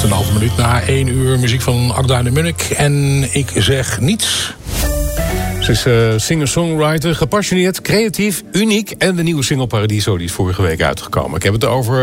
8,5 minuut na 1 uur muziek van Akda de Munnik. En ik zeg niets. Ze is singer-songwriter, gepassioneerd, creatief, uniek. En de nieuwe single Paradiso die is vorige week uitgekomen. Ik heb het over